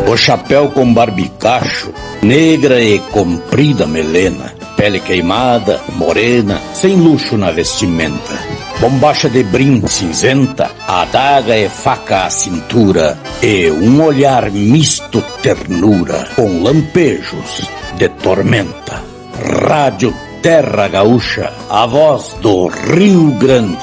O chapéu com barbicacho, negra e comprida melena, pele queimada, morena, sem luxo na vestimenta. Bombacha de brim cinzenta, adaga e faca à cintura, e um olhar misto ternura, com lampejos de tormenta. Rádio Terra Gaúcha, a voz do Rio Grande.